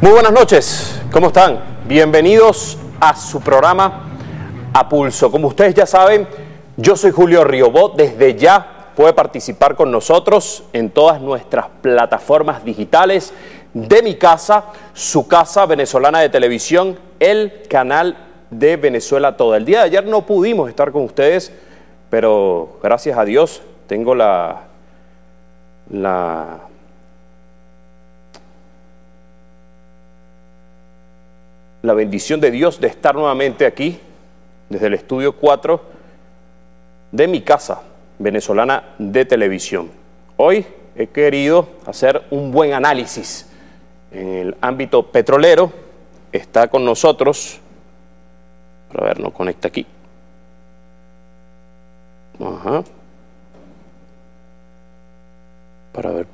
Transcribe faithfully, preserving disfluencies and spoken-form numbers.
Muy buenas noches, ¿cómo están? Bienvenidos a su programa A Pulso. Como ustedes ya saben, yo soy Julio Riobó. Desde ya puede participar con nosotros en todas nuestras plataformas digitales de Mi Casa, su casa venezolana de televisión, el canal de Venezuela Toda. El día de ayer no pudimos estar con ustedes, pero gracias a Dios tengo la... la la bendición de Dios de estar nuevamente aquí, desde el estudio cuatro de Mi Casa venezolana de televisión. Hoy he querido hacer un buen análisis en el ámbito petrolero. Está con nosotros, para ver, no conecta aquí. Ajá. Para ver.